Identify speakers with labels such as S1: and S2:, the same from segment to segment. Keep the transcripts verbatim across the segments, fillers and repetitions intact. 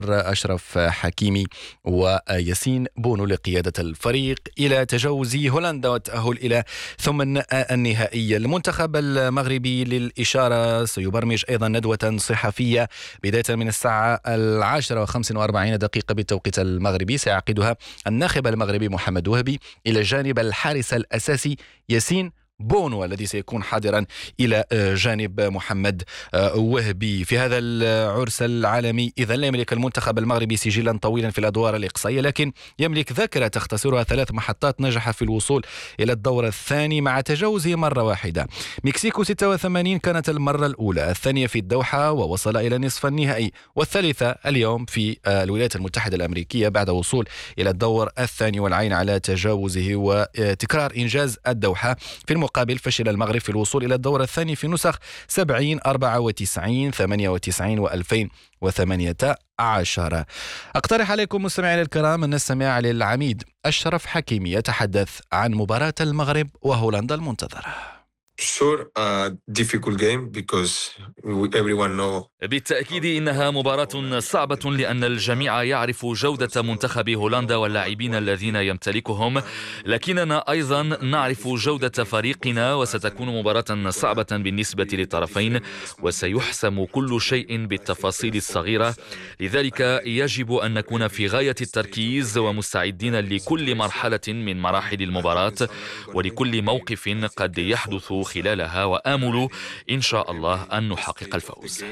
S1: أشرف حكيمي وياسين بونو لقيادة الفريق إلى تجاوز هولندا والتأهل إلى ثمن النهائي. المنتخب المغربي للإشارة سيبرمج أيضا ندوة صحفية بداية من الساعة العاشرة وخمس وأربعين دقيقة بالتوقيت المغربي، سيعقدها الناخب المغربي محمد وهبي إلى جانب الحارس الأساسي ياسين بونو الذي سيكون حاضرا إلى جانب محمد وهبي. في هذا العرس العالمي إذن لا يملك المنتخب المغربي سجلا طويلا في الأدوار الإقصائية، لكن يملك ذاكرة تختصرها ثلاث محطات نجح في الوصول إلى الدور الثاني مع تجاوزه مرة واحدة. مكسيكو ستة وثمانين كانت المرة الأولى، الثانية في الدوحة ووصل إلى نصف النهائي، والثالثة اليوم في الولايات المتحدة الأمريكية بعد وصول إلى الدور الثاني والعين على تجاوزه وتكرار إنجاز الدوحة. في المقابل فشل المغرب في الوصول إلى الدور الثاني في نسخ سبعين أربعة وتسعين ثمانية وتسعين وألفين وثمانية عشر. أقترح عليكم مستمعينا الكرام أن نستمع للعميد أشرف حكيمي يتحدث عن مباراة المغرب وهولندا المنتظرة.
S2: Sure, uh, difficult game because we, everyone know.
S3: بالتأكيد إنها مباراة صعبة لأن الجميع يعرف جودة منتخب هولندا واللاعبين الذين يمتلكهم، لكننا أيضا نعرف جودة فريقنا، وستكون مباراة صعبة بالنسبة للطرفين وسيحسم كل شيء بالتفاصيل الصغيرة. لذلك يجب أن نكون في غاية التركيز ومستعدين لكل مرحلة من مراحل المباراة ولكل موقف قد يحدث خلالها، وآمل إن شاء الله أن نحقق الفوز.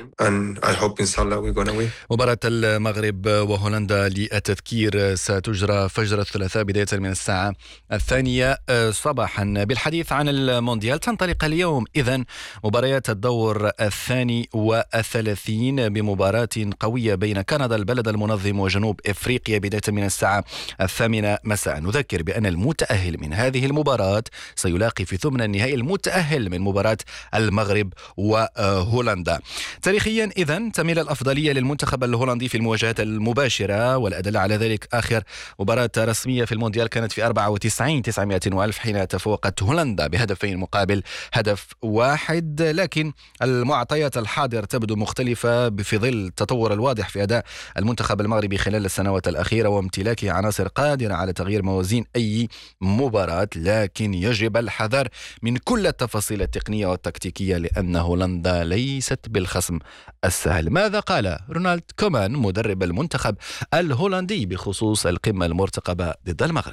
S1: مباراة المغرب وهولندا للتذكير ستجرى فجر الثلاثاء بداية من الساعة الثانية صباحا. بالحديث عن المونديال تنطلق اليوم إذن مباريات الدور الثاني والثلاثين بمباراة قوية بين كندا البلد المنظم وجنوب إفريقيا بداية من الساعة الثامنة مساء. نذكر بأن المتأهل من هذه المباراة سيلاقي في ثمن النهائي المتأهل من مباراة المغرب وهولندا. تاريخيا إذن تميل الأفضلية للمنتخب الهولندي في المواجهات المباشرة، والأدلة على ذلك آخر مباراة رسمية في المونديال كانت في أربعة وتسعين تسعمائة وألف حين تفوقت هولندا بهدفين مقابل هدف واحد، لكن المعطيات الحاضرة تبدو مختلفة في ظل التطور الواضح في أداء المنتخب المغربي خلال السنوات الأخيرة وامتلاكه عناصر قادرة على تغيير موازين أي مباراة، لكن يجب الحذر من كل التفاصيل التقنية والتكتيكية لأن هولندا ليست بالخصم السهل. ماذا قال رونالد كومان مدرب المنتخب الهولندي بخصوص القمة المرتقبة ضد المغرب؟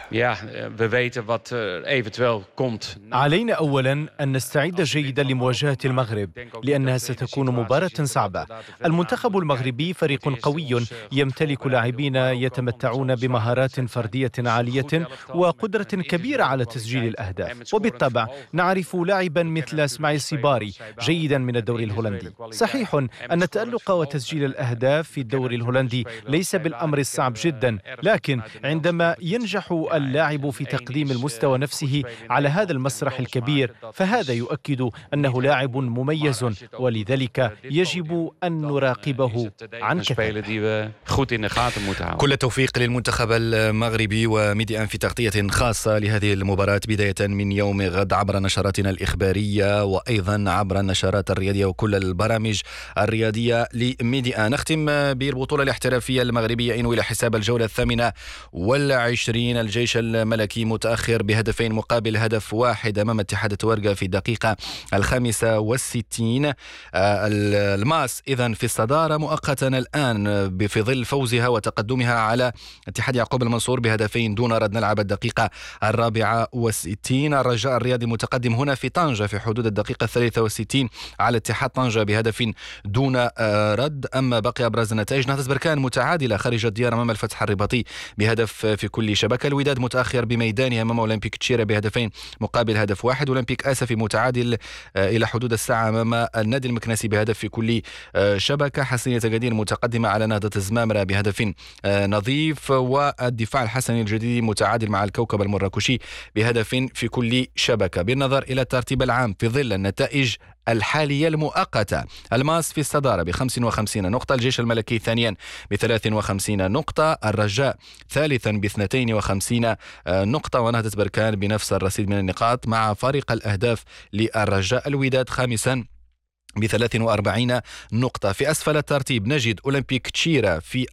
S4: علينا أولا أن نستعد جيدا لمواجهة المغرب لأنها ستكون مباراة صعبة. المنتخب المغربي فريق قوي يمتلك لاعبين يتمتعون بمهارات فردية عالية وقدرة كبيرة على تسجيل الأهداف، وبالطبع نعرف لاعبا مثل اسماعيل سيباري جيدا من الدوري الهولندي. صحيح أن التألق وتسجيل الأهداف في الدوري الهولندي ليس بالأمر الصعب جدا، لكن عندما ينجح اللاعب في تقديم المستوى نفسه على هذا المسرح الكبير فهذا يؤكد أنه لاعب مميز، ولذلك يجب أن نراقبه عن كثب.
S1: كل التوفيق للمنتخب المغربي وميديا في تغطية خاصة لهذه المباراة بداية من يوم غد عبر نشراتنا الإخبارية وأيضا عبر النشرات الرياضية وكل البرامج الرياضية لميديا. نختم بالبطولة الاحترافية المغربية إنو إلى حساب الجولة الثامنة والعشرين. الجيش الملكي متأخر بهدفين مقابل هدف واحد أمام اتحاد التوارقة في الدقيقة الخامسة والستين. الماس إذن في الصدارة مؤقتا الآن في ظل فوزها وتقدمها على اتحاد يعقوب المنصور بهدفين دون رد. نلعب الدقيقة الرابعة والستين. الرجاء الرياضي متقدم هنا في طنجة في حدود الدقيقة الثالثة والستين على اتحاد طنجة بهدف دون رد. أما باقي أبرز النتائج نهضة بركان متعادلة خارج الديار أمام الفتح الرباطي بهدف في كل شبكة. الوداد متأخر بميدانها أمام أولمبيك تشيرا بهدفين مقابل هدف واحد. أولمبيك آسفي متعادل إلى حدود الساعة أمام النادي المكنسي بهدف في كل شبكة. حسنية قدير متقدمة على نهضة الزمامرة بهدف نظيف. والدفاع الحسني الجديد متعادل مع الكوكب المراكشي بهدف في كل شبكة. بالنظر إلى الترتيب العام في ظل النتائج الحالية المؤقتة، الماس في الصدارة بخمس وخمسين نقطة، الجيش الملكي ثانيا بثلاث وخمسين نقطة، الرجاء ثالثا باثنتين وخمسين نقطة، ونهضة بركان بنفس الرصيد من النقاط مع فارق الأهداف للرجاء. الوداد خامسا ب ثلاث وأربعين نقطة. في أسفل الترتيب نجد أولمبيك تشيرا في